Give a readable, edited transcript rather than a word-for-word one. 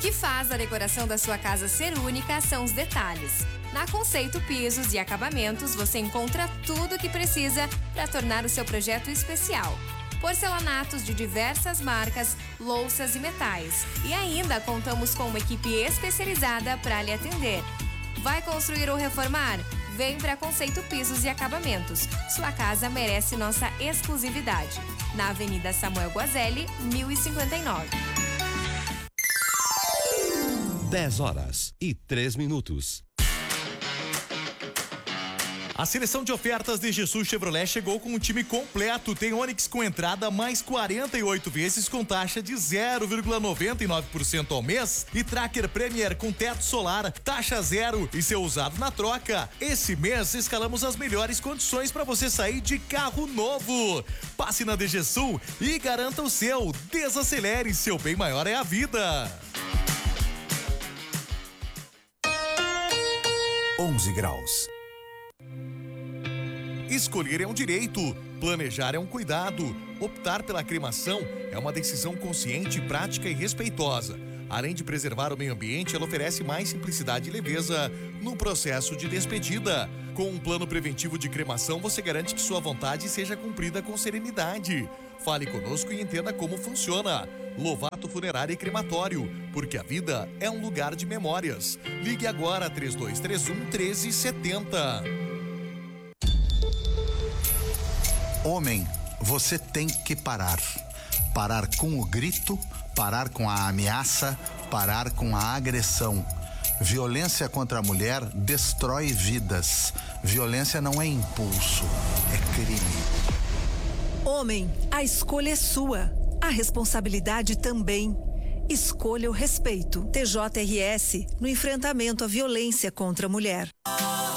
que faz a decoração da sua casa ser única são os detalhes. Na Conceito Pisos e Acabamentos, você encontra tudo o que precisa para tornar o seu projeto especial. Porcelanatos de diversas marcas, louças e metais. E ainda contamos com uma equipe especializada para lhe atender. Vai construir ou reformar? Vem para Conceito Pisos e Acabamentos. Sua casa merece nossa exclusividade. Na Avenida Samuel Guazelli, 1059. 10h03. A seleção de ofertas de Jesus Chevrolet chegou com um time completo. Tem Onix com entrada mais 48 vezes com taxa de 0,99% ao mês e Tracker Premier com teto solar, taxa zero e seu usado na troca. Esse mês escalamos as melhores condições para você sair de carro novo. Passe na DG Sul e garanta o seu. Desacelere, seu bem maior é a vida. 11 graus. Escolher é um direito, planejar é um cuidado, optar pela cremação é uma decisão consciente, prática e respeitosa. Além de preservar o meio ambiente, ela oferece mais simplicidade e leveza no processo de despedida. Com um plano preventivo de cremação, você garante que sua vontade seja cumprida com serenidade. Fale conosco e entenda como funciona. Lovato Funerária e Crematório, porque a vida é um lugar de memórias. Ligue agora 3231-1370. Homem, você tem que parar. Parar com o grito, parar com a ameaça, parar com a agressão. Violência contra a mulher destrói vidas. Violência não é impulso, é crime. Homem, a escolha é sua. A responsabilidade também. Escolha o respeito. TJRS no enfrentamento à violência contra a mulher.